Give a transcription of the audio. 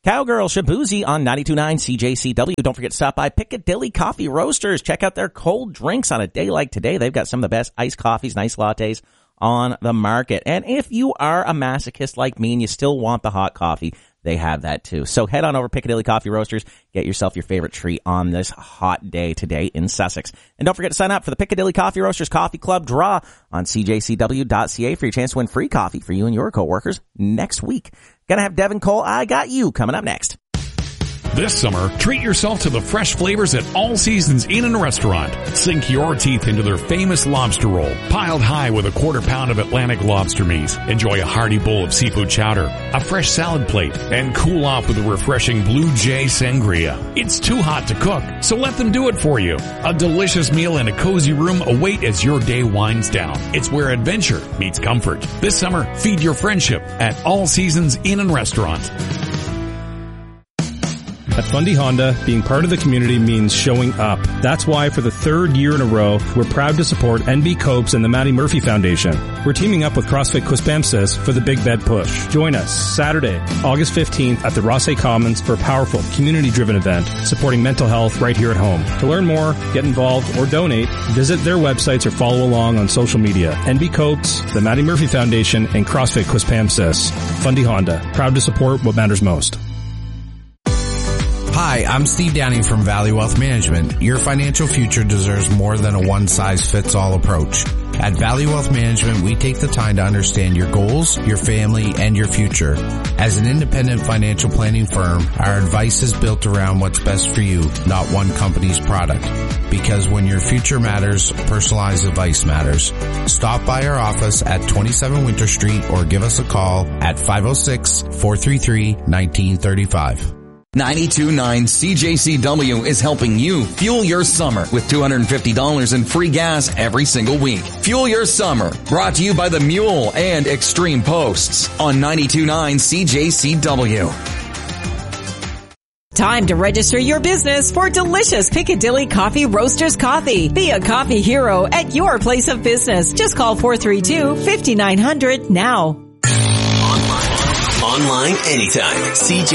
Cowgirl Shabuzi on 92.9 CJCW. Don't forget to stop by Piccadilly Coffee Roasters. Check out their cold drinks on a day like today. They've got some of the best iced coffees, nice lattes on the market. And if you are a masochist like me and you still want the hot coffee, they have that too. So head on over Piccadilly Coffee Roasters. Get yourself your favorite treat on this hot day today in Sussex. And don't forget to sign up for the Piccadilly Coffee Roasters Coffee Club draw on cjcw.ca for your chance to win free coffee for you and your coworkers next week. Gonna have Devin Cole, I Got You, coming up next. This summer, treat yourself to the fresh flavors at All Seasons Inn and Restaurant. Sink your teeth into their famous lobster roll, piled high with a quarter pound of Atlantic lobster meat. Enjoy a hearty bowl of seafood chowder, a fresh salad plate, and cool off with a refreshing Blue Jay sangria. It's too hot to cook, so let them do it for you. A delicious meal and a cozy room await as your day winds down. It's where adventure meets comfort. This summer, feed your friendship at All Seasons Inn and Restaurant. At Fundy Honda, being part of the community means showing up. That's why for the third year in a row, we're proud to support NB Copes and the Maddie Murphy Foundation. We're teaming up with CrossFit Quispamsis for the Big Bed Push. Join us Saturday, August 15th at the Rossay Commons for a powerful community-driven event supporting mental health right here at home. To learn more, get involved, or donate, visit their websites or follow along on social media. NB Copes, the Maddie Murphy Foundation, and CrossFit Quispamsis. Fundy Honda, proud to support what matters most. Hi, I'm Steve Downing from Valley Wealth Management. Your financial future deserves more than a one-size-fits-all approach. At Valley Wealth Management, we take the time to understand your goals, your family, and your future. As an independent financial planning firm, our advice is built around what's best for you, not one company's product. Because when your future matters, personalized advice matters. Stop by our office at 27 Winter Street or give us a call at 506-433-1935. 92.9 CJCW is helping you fuel your summer with $250 in free gas every single week. Fuel your summer, brought to you by The Mule and Extreme Posts on 92.9 CJCW. Time to register your business for delicious Piccadilly Coffee Roasters coffee. Be a coffee hero at your place of business. Just call 432-5900 now. Online anytime. CJ